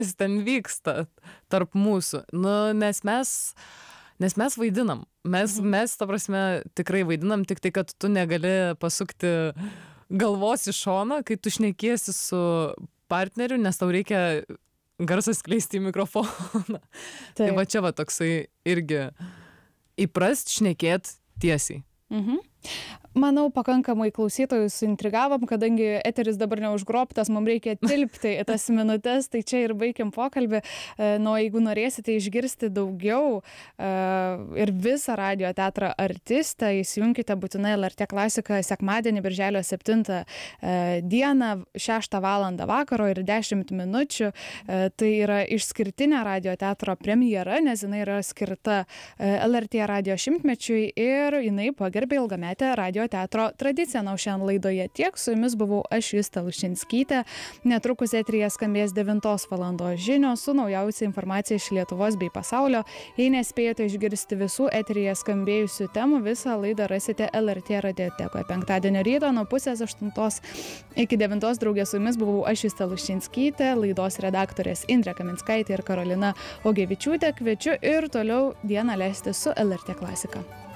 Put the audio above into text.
kas ten vyksta tarp mūsų. Nu, nes mes vaidinam. Mes, ta prasme, tikrai vaidinam, tik tai, kad tu negali pasukti galvos į šoną, kai tu šnekiesi su partneriu, nes tau reikia garsą skleisti į mikrofoną. Tai va čia va toksai irgi įprast šnekėt tiesiai. Manau, pakankamai klausytojus intrigavom, kadangi eteris dabar neužgrobtas, mums reikia tilpti į tas minutės, tai čia ir baigiam pokalbį. Nu, jeigu norėsite išgirsti daugiau ir visą Radio teatrą artistą, įsijunkite būtinai LRT klasiką sekmadienį, birželio 7 dieną, 6 valandą vakaro ir 10 minučių. Tai yra išskirtinė Radio teatro premjera, nes jinai yra skirta LRT radio šimtmečiui ir jinai pagerbė ilgametę Radio teatro tradiciją. Na, šiandien laidoje tiek. Su jumis buvau aš, Justė Luščinskytė. Netrukus eteryje skambės 9 valandos žinios su naujausia informacija iš Lietuvos bei pasaulio. Jei nespėjote išgirsti visų eteryje skambėjusių temų, visą laidą rasite LRT radiotekoje. Penktadienio ryto nuo 7:30 iki 9 draugė su jumis buvau aš, Justė Luščinskytė, laidos redaktorės Indrė Kaminskaitė ir Karolina Ogevičiūtė. Kviečiu ir toliau dieną leisti su LRT klasika.